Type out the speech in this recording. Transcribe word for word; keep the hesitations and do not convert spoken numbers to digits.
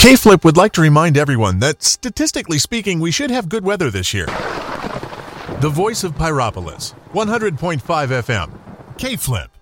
K-Flip would like to remind everyone that, statistically speaking, we should have good weather this year. The voice of Pyropolis, one hundred point five F M, K-Flip.